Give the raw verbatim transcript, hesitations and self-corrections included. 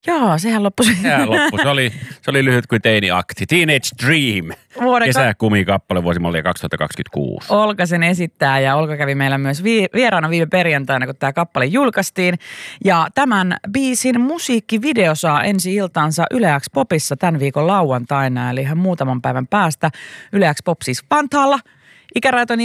Joo, sehän loppui. Sehän loppui. Se oli, se oli lyhyt kuin teini-akti. Teenage Dream. Vuoden Kesäkumikappale vuosimallia kaksituhattakaksikymmentäkuusi. Olka sen esittää ja Olka kävi meillä myös vi- vieraana viime perjantaina, kun tämä kappale julkaistiin. Ja tämän biisin musiikkivideo saa ensi iltaansa Yle X Popissa tämän viikon lauantaina, eli ihan muutaman päivän päästä. Yle X Pop siis Vantaalla. Ikäraito